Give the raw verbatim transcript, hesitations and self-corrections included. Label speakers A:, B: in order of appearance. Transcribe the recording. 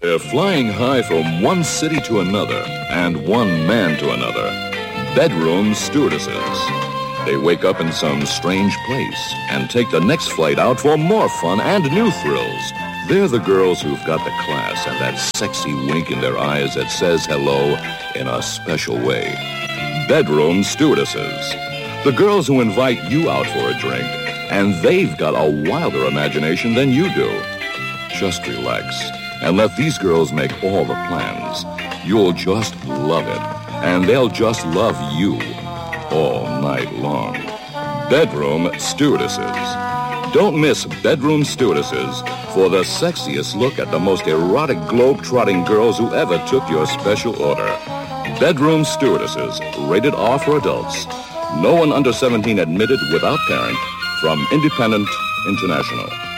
A: They're flying high from one city to another and one man to another. Bedroom stewardesses. They wake up in some strange place and take the next flight out for more fun and new thrills. They're the girls who've got the class and that sexy wink in their eyes that says hello in a special way. Bedroom stewardesses. The girls who invite you out for a drink, and they've got a wilder imagination than you do. Just relax and let these girls make all the plans. You'll just love it, and they'll just love you all night long. Bedroom stewardesses. Don't miss Bedroom Stewardesses for the sexiest look at the most erotic globe-trotting girls who ever took your special order. Bedroom Stewardesses, rated R for adults. No one under seventeen admitted without parent, from Independent International.